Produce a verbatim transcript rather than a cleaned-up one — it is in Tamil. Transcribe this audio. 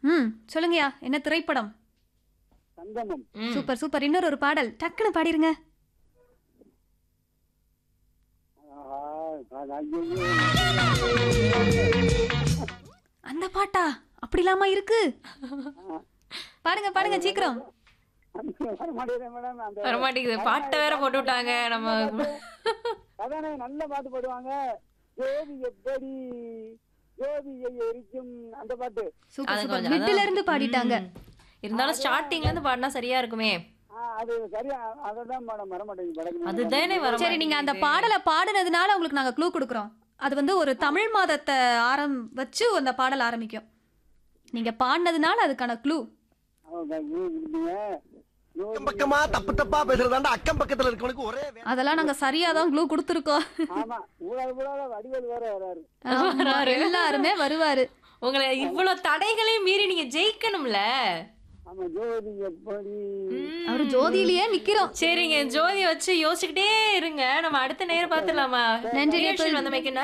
ம் சொல்லுங்கயா, என்ன திரைப்படம்? சங்கமம். ம். Super super. இன்னொரு ஒரு பாடல் டக்குன்னு பாடிருங்க. ஆஹா, அது ஐயையோ. அந்த பாட்டா? அப்படிலாமா இருக்கு? பாடுங்க பாடுங்க சீக்கிரம். வர மாட்டேங்குது மேடம். அந்த வரமாட்டேங்குது. பாட்டை வேற போட்டு விட்டாங்க நம்ம. அதானே நல்ல பாட்டு பாடுவாங்க. ஜோதி எப்படி ஜோதியை எரிக்கும் அந்த பாட்டு. சூப்பர் அது சூப்பர். கொஞ்சம் மிடில அதான். இருந்து பாடிட்டாங்க. ம். இருந்தாலும் ஸ்டார்டிங்ல இருந்து பாடினா சரியா இருக்குமே. ஆ, அது சரியா அததான் மேடம் வர மாட்டேங்குது படகு. அதுதானே வர சரி, நீங்க அந்த மாட்டேங்குது. பாடலை பாடுனதுனால உங்களுக்கு நாங்க க்ளூ கொடுக்குறோம். அது வந்து ஒரு தமிழ் மாதத்தை ஆரம் வச்சு அந்த பாடல் ஆரம்பிக்கும். நீங்க பாடினதுனால அதுக்கான க்ளூ. அவங்க இருந்தீங்க. அக்கம் பக்கமா தப்பு தப்பா பேசுறதாண்டா அக்கம் பக்கத்துல இருக்கவனுக்கு ஒரே வே- அதெல்லாம் நாங்க சரியா தான் க்ளூ கொடுத்துருக்கோம். ஆமா, ஊழல் ஊழல வடிவேல் வேற வராரு. ஆமா, எல்லாருமே வருவாரு. உங்களை இவ்வளவு தடைகளையும் மீறி நீங்க ஜெயிக்கணும்ல. ஆமா, ஜோதி எப்படி ம். அவரு ஜோதியிலேயே நிக்கிறோம். சரிங்க, ஜோதியை வச்சு யோசிச்சுக்கிட்டே இருங்க. நம்ம அடுத்த நேரம் பார்த்துலாமா? நன்றி, நிகழ்ச்சியில் நேபிள். வந்தமைக்கு